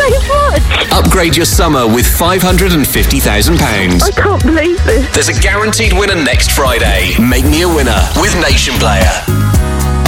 so much. Upgrade your summer with £550,000. I can't believe this. There's a guaranteed winner next Friday. Make me a winner with Nation Player.